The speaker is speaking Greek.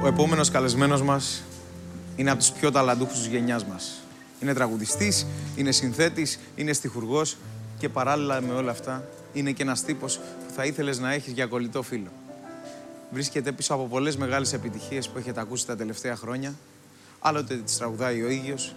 Ο επόμενος καλεσμένος μας είναι από τους πιο ταλαντούχους της γενιάς μας. Είναι τραγουδιστής, είναι συνθέτης, είναι στιχουργός και παράλληλα με όλα αυτά είναι και ένας τύπος που θα ήθελες να έχεις για κολλητό φίλο. Βρίσκεται πίσω από πολλές μεγάλες επιτυχίες που έχετε ακούσει τα τελευταία χρόνια. Άλλοτε τις τραγουδάει ο ίδιος,